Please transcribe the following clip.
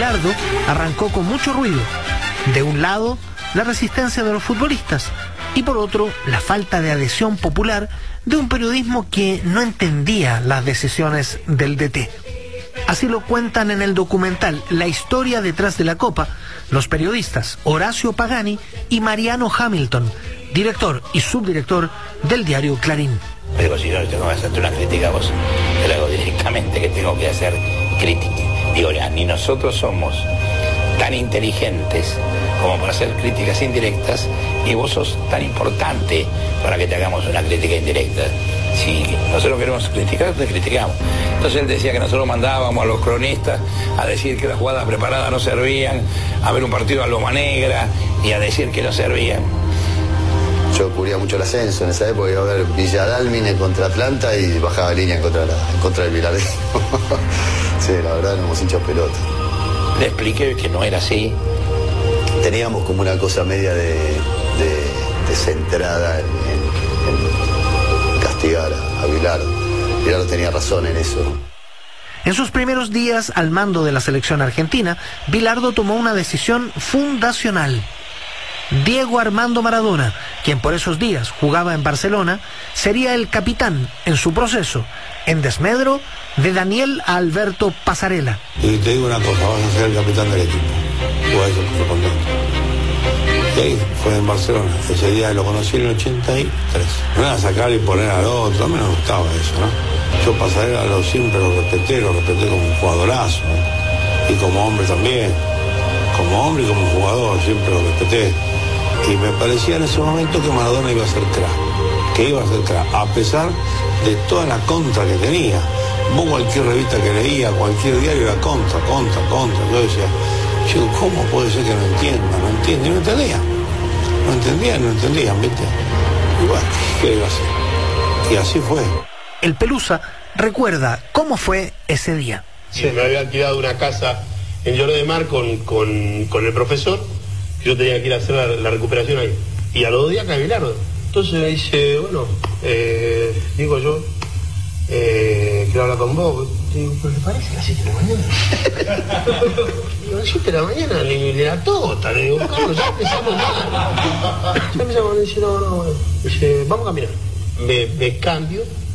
Bilardo arrancó con mucho ruido. De un lado, la resistencia de los futbolistas y por otro, la falta de adhesión popular de un periodismo que no entendía las decisiones del DT. Así lo cuentan en el documental La historia detrás de la Copa los periodistas Horacio Pagani y Mariano Hamilton, director y subdirector del diario Clarín. Digo, si no tengo que hacerte una crítica a vos, te la hago directamente, que tengo que hacer crítica. Digo, ni nosotros somos tan inteligentes como para hacer críticas indirectas, y vos sos tan importante para que te hagamos una crítica indirecta. Si nosotros queremos criticar, te criticamos. Entonces él decía que nosotros mandábamos a los cronistas a decir que las jugadas preparadas no servían, a ver un partido a loma negra y a decir que no servían. Yo cubría mucho el ascenso en esa época, iba a ver Villa Dálmine contra Atlanta y bajaba línea en contra del Bilardino. Sí, la verdad, éramos hinchas pelota. Le expliqué que no era así. Teníamos como una cosa media de centrada en castigar a Bilardo. Bilardo tenía razón en eso. En sus primeros días al mando de la selección argentina, Bilardo tomó una decisión fundacional. Diego Armando Maradona, quien por esos días jugaba en Barcelona, sería el capitán en su proceso, en desmedro de Daniel Alberto Pasarela. Y te digo una cosa, vas a ser el capitán del equipo. Voy a ser muy contento. Y ahí fue en Barcelona. Ese día lo conocí en el 83. No era sacar y poner al otro, a mí me gustaba eso, ¿no? Yo Pasarela siempre lo respeté como un jugadorazo, ¿no? Y como hombre también. Como hombre y como jugador, siempre lo respeté. Y me parecía en ese momento que Maradona iba a ser crack. A pesar de toda la contra que tenía. Vos cualquier revista que leía, cualquier diario era contra. Yo decía, ¿cómo puede ser que no entienda? No entiende, y no entendían, ¿viste? Y bueno, ¿qué iba a hacer? Y así fue. El Pelusa recuerda cómo fue ese día. Sí, me había alquilado una casa en Lloret de Mar con el profesor, que yo tenía que ir a hacer la recuperación ahí. Y a los 2 días cae Bilardo. Entonces me dice, bueno, digo yo, quiero hablar con vos. Digo, ¿pero le parece las 7 de la mañana? Digo, las 7 de la mañana, ni la tota. Le digo, Carlos, ya empezamos mal. Ya empezamos a decir, no. Dice, vamos a caminar. Me cambio